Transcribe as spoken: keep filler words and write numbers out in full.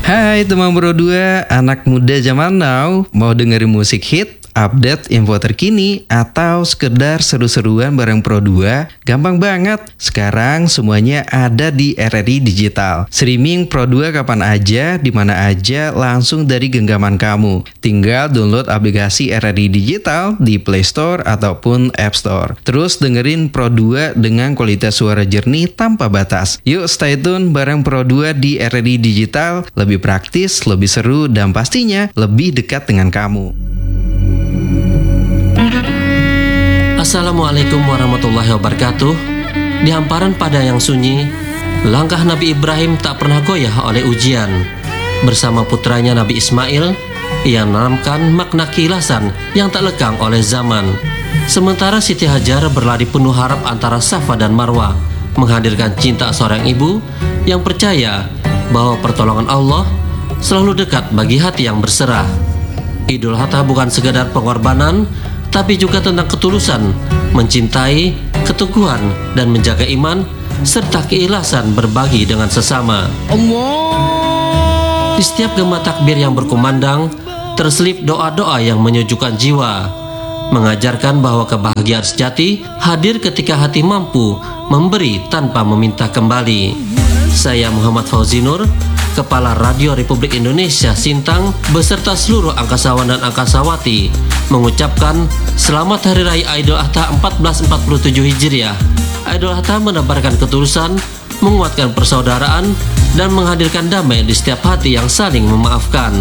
Hai teman Pro dua, anak muda zaman now, mau dengerin musik hit, update info terkini, atau sekedar seru-seruan bareng Pro dua? Gampang banget. Sekarang semuanya ada di R R I Digital. Streaming Pro dua kapan aja, di mana aja, langsung dari genggaman kamu. Tinggal download aplikasi R R I Digital di Play Store ataupun App Store. Terus dengerin Pro dua dengan kualitas suara jernih tanpa batas. Yuk stay tune bareng Pro dua di R R I Digital. Lebih praktis, lebih seru, dan pastinya lebih dekat dengan kamu. Assalamualaikum warahmatullahi wabarakatuh. Di hamparan padang yang sunyi, langkah Nabi Ibrahim tak pernah goyah oleh ujian. Bersama putranya Nabi Ismail, ia menanamkan makna kilasan yang tak lekang oleh zaman. Sementara Siti Hajar berlari penuh harap antara Safa dan Marwah, menghadirkan cinta seorang ibu yang percaya bahwa pertolongan Allah selalu dekat bagi hati yang berserah. Idul Adha bukan sekadar pengorbanan, tapi juga tentang ketulusan, mencintai, keteguhan, dan menjaga iman, serta keikhlasan berbagi dengan sesama. Allah. Di setiap gema takbir yang berkumandang, terselip doa-doa yang menyejukkan jiwa, mengajarkan bahwa kebahagiaan sejati hadir ketika hati mampu memberi tanpa meminta kembali. Saya Muhammad Fauzi Nur, Kepala Radio Republik Indonesia Sintang, beserta seluruh angkasawan dan angkasawati, mengucapkan Selamat Hari Raya Idul Adha seribu empat ratus empat puluh tujuh Hijriah. Idul Adha menebarkan ketulusan, menguatkan persaudaraan, dan menghadirkan damai di setiap hati yang saling memaafkan.